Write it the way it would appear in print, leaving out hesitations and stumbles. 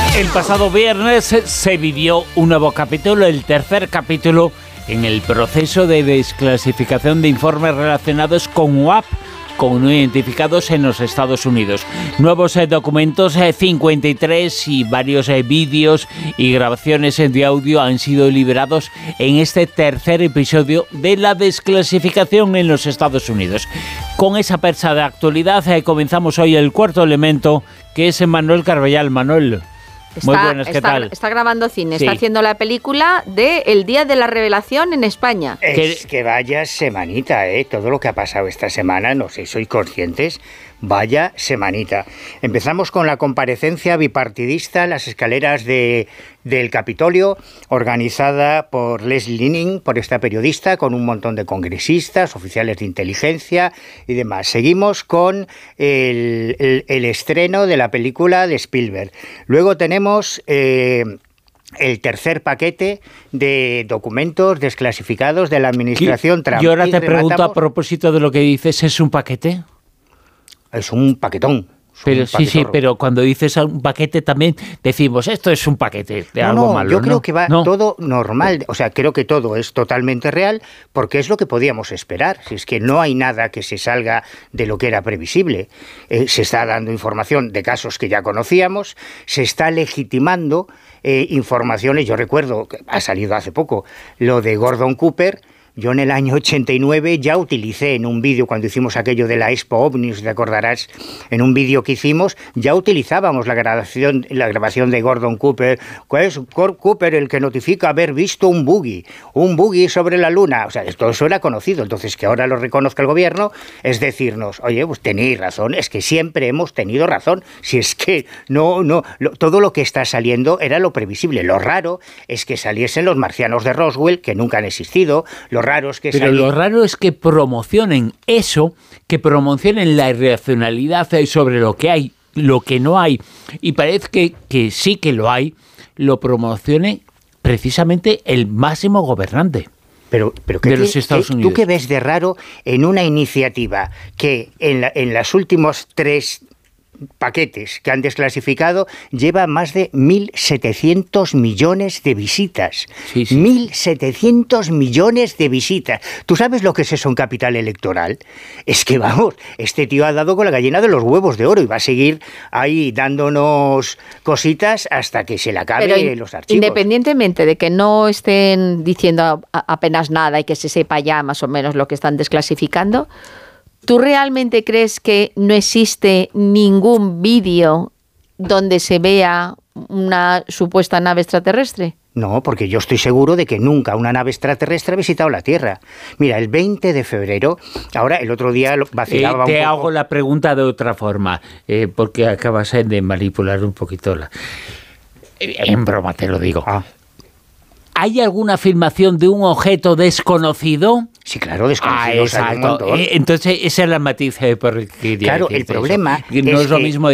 El pasado viernes se vivió un nuevo capítulo, el tercer capítulo en el proceso de desclasificación de informes relacionados con UAP, con no identificados en los Estados Unidos. Nuevos documentos, 53 y varios vídeos y grabaciones de audio han sido liberados en este tercer episodio de la desclasificación en los Estados Unidos. Con esa percha de actualidad comenzamos hoy el cuarto elemento, que es Manuel Carballal. Manuel, muy buenas, ¿qué tal? Está grabando cine, sí. Está haciendo la película de El Día de la Revelación en España. Es que vaya semanita, todo lo que ha pasado esta semana, no sé si sois conscientes, vaya semanita. Empezamos con la comparecencia bipartidista en las escaleras del Capitolio, organizada por Leslie Linning, por esta periodista, con un montón de congresistas, oficiales de inteligencia y demás. Seguimos con el estreno de la película de Spielberg. Luego tenemos el tercer paquete de documentos desclasificados de la administración Trump. Y ahora te pregunto, a propósito de lo que dices, ¿es un paquete? Es un paquetón. Pero sí, pero cuando dices un paquete también decimos, esto es un paquete de algo malo. Yo creo que va todo normal, o sea, creo que todo es totalmente real, porque es lo que podíamos esperar. Si es que no hay nada que se salga de lo que era previsible. Se está dando información de casos que ya conocíamos, se está legitimando informaciones. Yo recuerdo, que ha salido hace poco, lo de Gordon Cooper. Yo en el año 89 ya utilicé en un vídeo, cuando hicimos aquello de la Expo OVNI, te acordarás, en un vídeo que hicimos, ya utilizábamos la grabación de Gordon Cooper. ¿Cuál es Cooper el que notifica haber visto un buggy sobre la Luna? O sea, todo eso era conocido. Entonces, que ahora lo reconozca el gobierno es decirnos, oye, pues tenéis razón, es que siempre hemos tenido razón. Si es que todo lo que está saliendo era lo previsible. Lo raro es que saliesen los marcianos de Roswell, que nunca han existido. Lo raro es que promocionen eso, que promocionen la irracionalidad sobre lo que hay, lo que no hay, y parece que sí que lo hay, lo promocione precisamente el máximo gobernante. Pero de los Estados Unidos. ¿Tú qué ves de raro en una iniciativa que en los últimos 3 paquetes que han desclasificado lleva más de 1.700 millones de visitas? Sí. 1.700 millones de visitas. ¿Tú sabes lo que es eso en capital electoral? Es que, vamos, este tío ha dado con la gallina de los huevos de oro y va a seguir ahí dándonos cositas hasta que se le acabe los archivos. Independientemente de que no estén diciendo apenas nada y que se sepa ya más o menos lo que están desclasificando, ¿tú realmente crees que no existe ningún vídeo donde se vea una supuesta nave extraterrestre? No, porque yo estoy seguro de que nunca una nave extraterrestre ha visitado la Tierra. Mira, el 20 de febrero, ahora el otro día vacilaba un poco. Te hago la pregunta de otra forma, porque acabas de manipular un poquito en broma te lo digo. ¿Hay alguna afirmación de un objeto desconocido? Sí, claro, desconocido. Exacto. Entonces, esa es la matiz por el que claro, el problema no es lo mismo